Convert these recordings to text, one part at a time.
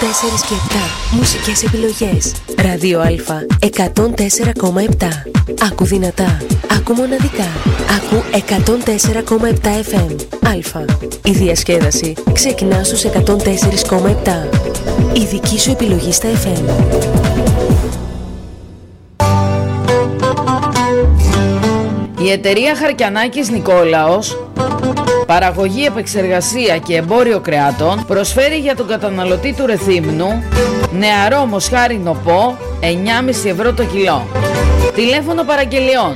και 7 μουσικές επιλογές. Ράδιο Α 104,7. Άκου δυνατά, άκου μοναδικά, άκου 104,7 FM. Α. Η διασκέδαση ξεκινά στους 104,7. Η δική σου επιλογή στα FM. Η εταιρεία Χαρκιανάκης Νικόλαος, παραγωγή, επεξεργασία και εμπόριο κρεάτων, προσφέρει για τον καταναλωτή του Ρεθύμνου νεαρό μοσχάρι νοπό 9,5 ευρώ το κιλό. Τηλέφωνο παραγγελιών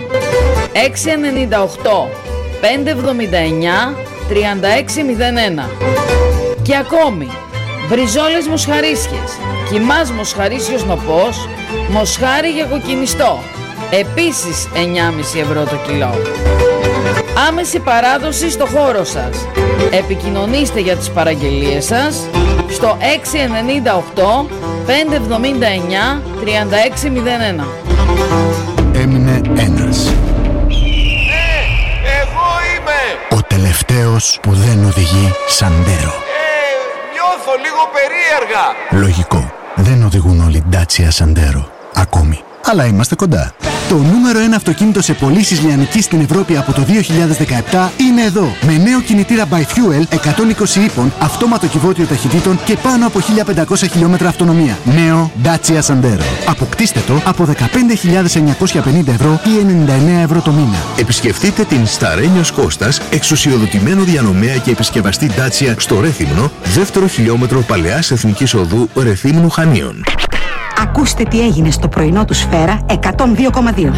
698 579 3601. Και ακόμη μπριζόλες μοσχαρίσιες, κιμάς μοσχαρίσιος νοπός, μοσχάρι για κοκκινιστό, επίσης 9,5 ευρώ το κιλό. Άμεση παράδοση στο χώρο σας. Επικοινωνήστε για τις παραγγελίες σας στο 698 579 3601. Έμεινε ένας. Εγώ είμαι! Ο τελευταίος που δεν οδηγεί Σαντέρο. Νιώθω λίγο περίεργα. Λογικό. Δεν οδηγούν όλοι Dacia Sandero. Ακόμη. Αλλά είμαστε κοντά. Το νούμερο 1 αυτοκίνητο σε πωλήσεις λιανικής στην Ευρώπη από το 2017 είναι εδώ. Με νέο κινητήρα by Fuel 120 ύπων, αυτόματο κυβότιο ταχυτήτων και πάνω από 1500 χιλιόμετρα αυτονομία. Νέο Dacia Sandero. Αποκτήστε το από 15.950 ευρώ ή 99 ευρώ το μήνα. Επισκεφτείτε την Σταρένιος Κώστας, εξουσιοδοτημένο διανομέα και επισκευαστή Dacia στο Ρέθυμνο, δεύτερο χιλιόμετρο Παλαιάς Εθνικής Οδού Ρεθύμνου Χανίων. Ακούστε τι έγινε στο πρωινό του Σφαίρα 102,2.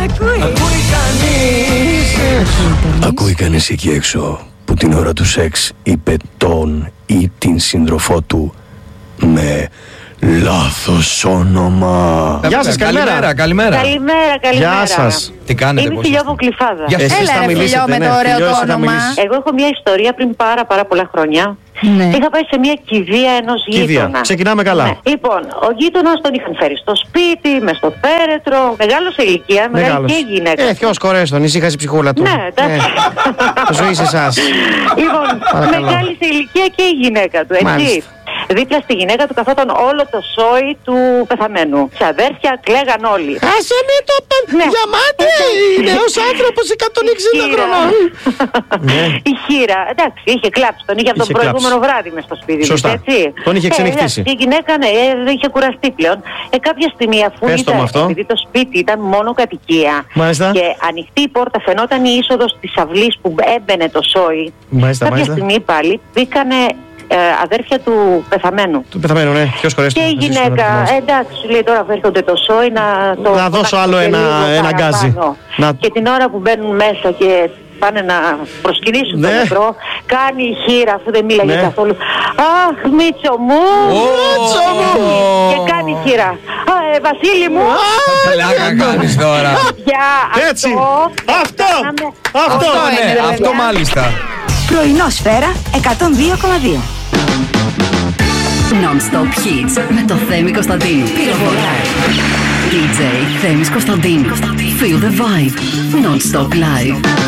Ακούει κανείς εκεί έξω που την ώρα του σεξ είπε τον ή την σύντροφό του με λάθος όνομα? Γεια σας, καλημέρα. Καλημέρα. Γεια σας. Τι κάνετε? Είμαι Φιλιό από Κλειφάδα. Εσείς θα μιλήσετε, με το ωραίο το όνομα. Εγώ έχω μια ιστορία πριν πάρα πολλά χρόνια. Ναι. Είχα πάει σε μια κηδεία ενός γείτονα. Ξεκινάμε καλά. Ναι. Λοιπόν, ο γείτονας τον είχαν φέρει στο σπίτι, μες στο πέρετρο. Μεγάλο σε ηλικία, μεγάλη και γυναίκα. Ποιος κορές τον, ήσυχασε η ψυχούλα του. Ναι, εντάξει. Ζωή σε εσάς. Λοιπόν, μεγάλη σε ηλικία και η γυναίκα του, έτσι. Μάλιστα. Δίπλα στη γυναίκα του καθόταν όλο το σόι του πεθαμένου. Σε αδέρφια κλαίγαν όλοι. Άσε με το διαμάτι! Νέος άνθρωπος 160 χρονών. Η χείρα, εντάξει, είχε κλάψει. Τον είχε από το προηγούμενο βράδυ μες στο σπίτι του, έτσι. Τον είχε ξενυχτήσει. Η γυναίκα, δεν είχε κουραστεί πλέον. Κάποια στιγμή, αφού ήταν, επειδή το σπίτι ήταν μόνο κατοικία και ανοιχτή η πόρτα, φαινόταν η είσοδος της αυλής που έμπαινε το σόι. Κάποια στιγμή πάλι μπήκανε αδέρφια του πεθαμένου. Του πεθαμένου, ναι. Ποιος χωρέσει. Και η γυναίκα, εντάξει, λέει τώρα έρχονται το σόι να δώσω άλλο ένα γκάζι. Και την ώρα που μπαίνουν μέσα και πάνε να προσκυνήσουν τον νεκρό, κάνει η χείρα, αφού δεν μίλαγε καθόλου. Αχ, Μίτσο μου! Μίτσο μου! Και κάνει η χείρα. Βασίλη μου! Πλάκα κάνεις τώρα. Έτσι! Αυτό μάλιστα. Πρωινό Σφαίρα 102,2. Non-stop hits με το Θέμη Κωνσταντίνου. Πυροβολά. DJ Θέμης Κωνσταντίνου. Feel the vibe. Non-stop live.